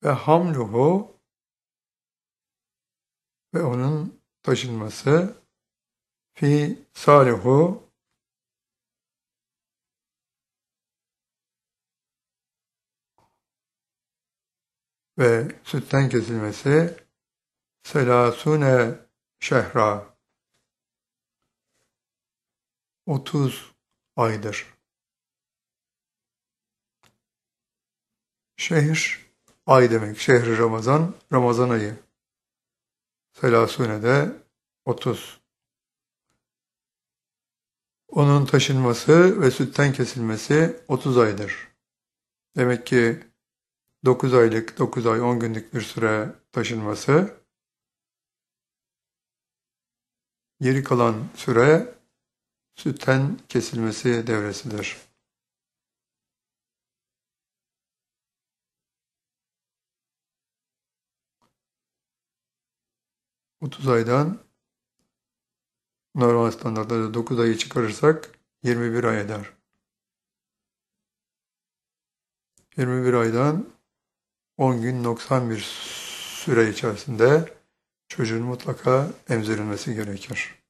ve hamluhu ve onun taşınması fi salihu ve sütten kesilmesi selasune şehra 30 aydır. Şehir ay demek. Şehri Ramazan, Ramazan ayı. Selasune de 30. Onun taşınması ve sütten kesilmesi 30 aydır. Demek ki 9 aylık, 9 ay 10 günlük bir süre taşınması, geri kalan süre sütten kesilmesi devresidir. 30 aydan normal standartlarda 9 ayı çıkarırsak 21 ay eder. 21 aydan 10 gün noksan bir süre içerisinde çocuğun mutlaka emzirilmesi gerekir.